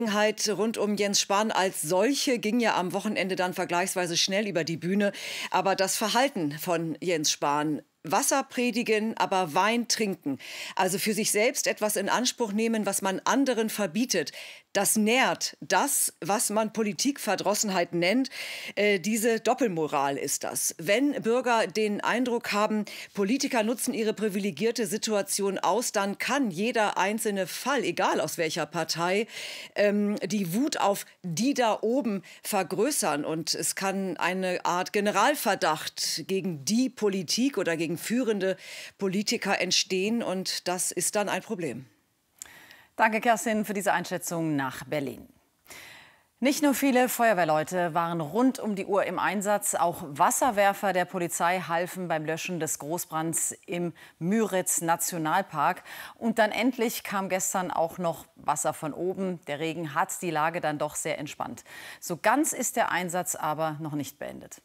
Rund um Jens Spahn als solche ging ja am Wochenende dann vergleichsweise schnell über die Bühne. Aber das Verhalten von Jens Spahn: Wasser predigen, aber Wein trinken. Also für sich selbst etwas in Anspruch nehmen, was man anderen verbietet. Das nährt das, was man Politikverdrossenheit nennt. Diese Doppelmoral ist das. Wenn Bürger den Eindruck haben, Politiker nutzen ihre privilegierte Situation aus, dann kann jeder einzelne Fall, egal aus welcher Partei, die Wut auf die da oben vergrößern. Und es kann eine Art Generalverdacht gegen die Politik oder gegen führende Politiker entstehen. Und das ist dann ein Problem. Danke, Kerstin, für diese Einschätzung nach Berlin. Nicht nur viele Feuerwehrleute waren rund um die Uhr im Einsatz. Auch Wasserwerfer der Polizei halfen beim Löschen des Großbrands im Müritz-Nationalpark. Und dann endlich kam gestern auch noch Wasser von oben. Der Regen hat die Lage dann doch sehr entspannt. So ganz ist der Einsatz aber noch nicht beendet.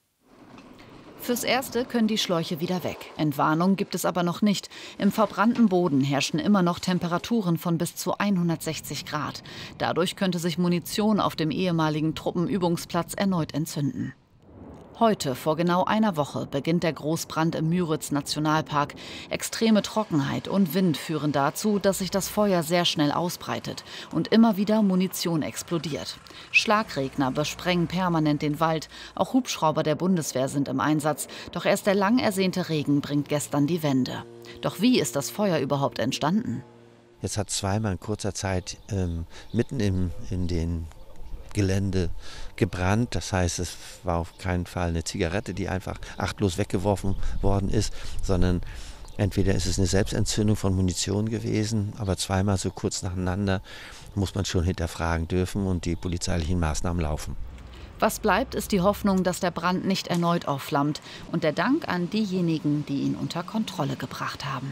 Fürs Erste können die Schläuche wieder weg. Entwarnung gibt es aber noch nicht. Im verbrannten Boden herrschen immer noch Temperaturen von bis zu 160 Grad. Dadurch könnte sich Munition auf dem ehemaligen Truppenübungsplatz erneut entzünden. Heute, vor genau einer Woche, beginnt der Großbrand im Müritz-Nationalpark. Extreme Trockenheit und Wind führen dazu, dass sich das Feuer sehr schnell ausbreitet und immer wieder Munition explodiert. Schlagregner besprengen permanent den Wald. Auch Hubschrauber der Bundeswehr sind im Einsatz. Doch erst der lang ersehnte Regen bringt gestern die Wende. Doch wie ist das Feuer überhaupt entstanden? Jetzt hat zweimal in kurzer Zeit mitten in den Gelände gebrannt. Das heißt, es war auf keinen Fall eine Zigarette, die einfach achtlos weggeworfen worden ist, sondern entweder ist es eine Selbstentzündung von Munition gewesen, aber zweimal so kurz nacheinander muss man schon hinterfragen dürfen und die polizeilichen Maßnahmen laufen. Was bleibt, ist die Hoffnung, dass der Brand nicht erneut aufflammt, und der Dank an diejenigen, die ihn unter Kontrolle gebracht haben.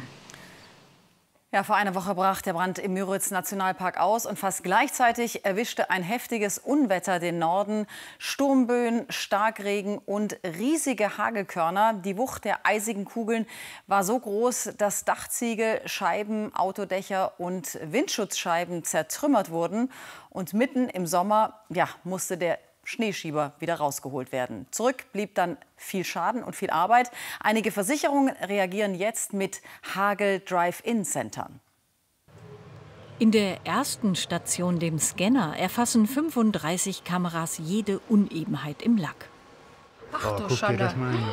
Ja, vor einer Woche brach der Brand im Müritz-Nationalpark aus und fast gleichzeitig erwischte ein heftiges Unwetter den Norden. Sturmböen, Starkregen und riesige Hagelkörner. Die Wucht der eisigen Kugeln war so groß, dass Dachziegel, Scheiben, Autodächer und Windschutzscheiben zertrümmert wurden. Und mitten im Sommer, ja, musste der Schneeschieber wieder rausgeholt werden. Zurück blieb dann viel Schaden und viel Arbeit. Einige Versicherungen reagieren jetzt mit Hagel-Drive-In-Centern. In der ersten Station, dem Scanner, erfassen 35 Kameras jede Unebenheit im Lack. Ach du Schande.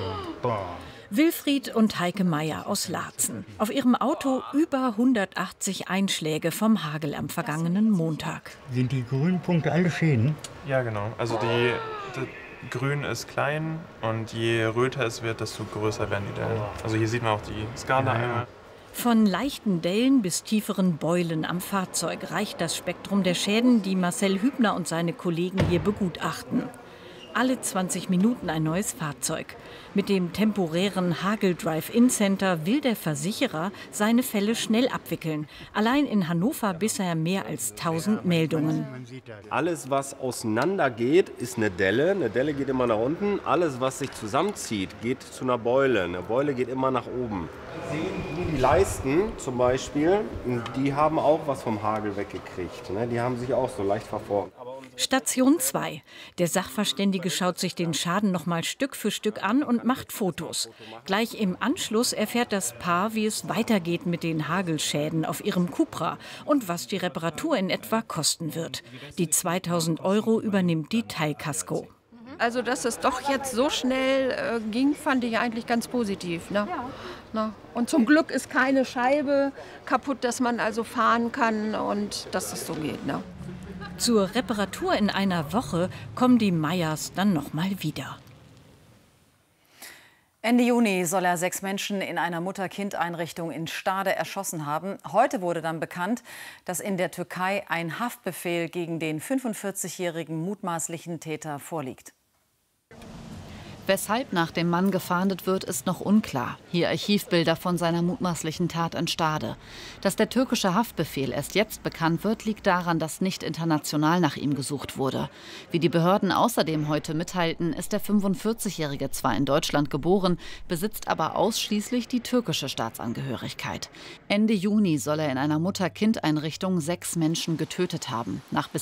Wilfried und Heike Meier aus Laatzen. Auf ihrem Auto über 180 Einschläge vom Hagel am vergangenen Montag. Sind die grünen Punkte alle Schäden? Ja, genau. Also die Grün ist klein und je röter es wird, desto größer werden die Dellen. Also hier sieht man auch die Skala einmal. Von leichten Dellen bis tieferen Beulen am Fahrzeug reicht das Spektrum der Schäden, die Marcel Hübner und seine Kollegen hier begutachten. Alle 20 Minuten ein neues Fahrzeug. Mit dem temporären Hagel-Drive-In-Center will der Versicherer seine Fälle schnell abwickeln. Allein in Hannover bisher mehr als 1000 Meldungen. Alles, was auseinander geht, ist eine Delle. Eine Delle geht immer nach unten. Alles, was sich zusammenzieht, geht zu einer Beule. Eine Beule geht immer nach oben. Die Leisten zum Beispiel, die haben auch was vom Hagel weggekriegt. Die haben sich auch so leicht verformt. Station 2. Der Sachverständige schaut sich den Schaden noch mal Stück für Stück an und macht Fotos. Gleich im Anschluss erfährt das Paar, wie es weitergeht mit den Hagelschäden auf ihrem Cupra und was die Reparatur in etwa kosten wird. Die 2.000 € übernimmt die Teilkasko. Also, dass es doch jetzt so schnell ging, fand ich eigentlich ganz positiv. Ne? Ja. Und zum Glück ist keine Scheibe kaputt, dass man also fahren kann und dass es so geht. Ne? Zur Reparatur in einer Woche kommen die Meyers dann noch mal wieder. Ende Juni soll er 6 Menschen in einer Mutter-Kind-Einrichtung in Stade erschossen haben. Heute wurde dann bekannt, dass in der Türkei ein Haftbefehl gegen den 45-jährigen mutmaßlichen Täter vorliegt. Weshalb nach dem Mann gefahndet wird, ist noch unklar. Hier Archivbilder von seiner mutmaßlichen Tat in Stade. Dass der türkische Haftbefehl erst jetzt bekannt wird, liegt daran, dass nicht international nach ihm gesucht wurde. Wie die Behörden außerdem heute mitteilten, ist der 45-Jährige zwar in Deutschland geboren, besitzt aber ausschließlich die türkische Staatsangehörigkeit. Ende Juni soll er in einer Mutter-Kind-Einrichtung 6 Menschen getötet haben. Nach